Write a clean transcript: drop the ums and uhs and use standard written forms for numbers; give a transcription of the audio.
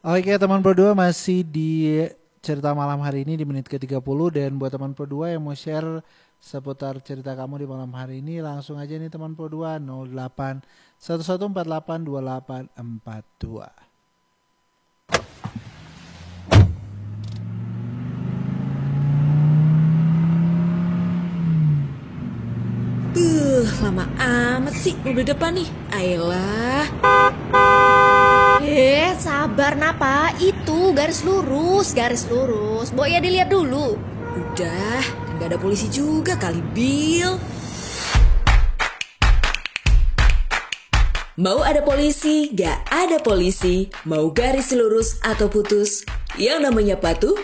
Oke teman Pro 2 masih di cerita malam hari ini di menit ke-30. Dan buat teman Pro 2 yang mau share seputar cerita kamu di malam hari ini, langsung aja nih teman Pro 2 08 1148 2842. Lama amat sih mobil depan nih. Ayolah. Sabar napa? Itu garis lurus, garis lurus. Mbok ya dilihat dulu. Udah, kan gak ada polisi juga kali, Bill. Mau ada polisi, gak ada polisi. Mau garis lurus atau putus, yang namanya patuh